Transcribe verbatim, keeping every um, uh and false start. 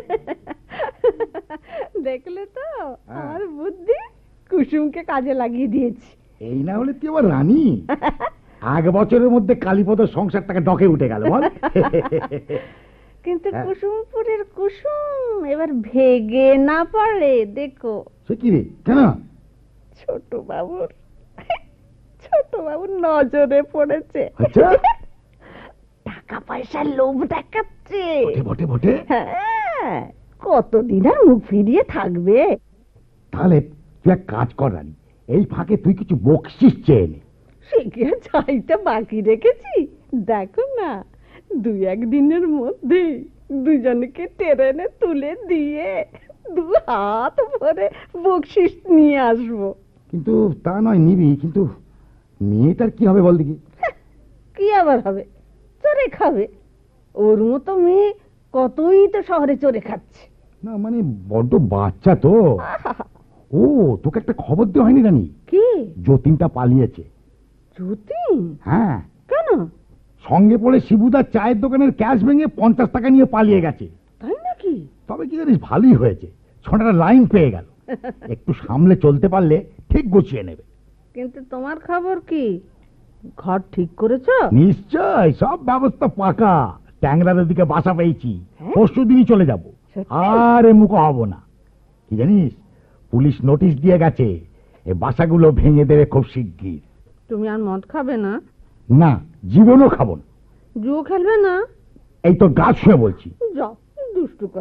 দেখলে তো আমার বুদ্ধি কুসুমকে কাজে লাগিয়ে দিয়েছি। এই না হলে তুই আবার রানী। এক বছরের মধ্যে কালীপদ সংসারটাকে ডকে উঠে গেল বল। কিন্তু কুসুমপুরের কুসুম এবার ভেগে না পারে দেখো। সে কি রে, কেন? ছোট বাবুর ছোট বাবুর নজরে পড়েছে। আচ্ছা, টাকা পয়সার লোভ দেখাচ্ছে। বটে বটে। হ্যাঁ, কতদিন আর মুখ ফিরিয়ে থাকবে? তাহলে তুই এক কাজ কর রানী, এই ফাঁকে তুই কিছু বকশিস চেয়ে নে। সে কি আর চাইতে বাকি রেখেছি? দেখো না, দুই একদিনের মধ্যে দুজনকে ট্রেনে তুলে দিয়ে দু হাত ভরে বকশিস নিয়ে আসবো। কিন্তু তা নয় নিবি, কিন্তু মেয়েটার কি হবে বল দেখি। কি আবার হবে? চড়ে খাবে। ওর মতো মেয়ে কতই তো শহরে চড়ে খাচ্ছে। না মানে বড্ড বাচ্চা তো। ও, তোকে একটা খবর দেওয়া হয়নি রানী? কি? যতীনটা পালিয়েছে। যতীন? হ্যাঁ। কেন? সঙ্গে পড়ে শিবুদার চায়ের দোকানের ক্যাশ ভেঙে পঞ্চাশ টাকা নিয়ে পালিয়ে গেছে। তাই নাকি? তবে কি জানিস, ভালোই হয়েছে, ছোটটা লাইন পেয়ে গেল। একটু সামলে চলতে পারলে ঠিক গুছিয়ে নেবে। কিন্তু তোমার খবর কি? ঘর ঠিক করেছো? নিশ্চয়, সব ব্যবস্থা পাকা। ট্যাংরার দিকে বাসা পেয়েছি, পরশু দিনই চলে যাব। আর এ মুখো হব না। কি জানিস, পুলিশ নোটিশ দিয়ে গেছে, এই বাসাগুলো ভেঙে দেবে খুব শিগগির। তুমি আর মদ খাবে না? না, জীবনও খাবো না। জুয়ো খেলবে না? এই তো গা ছুঁয়ে বলছি। যাও, দুষ্টু।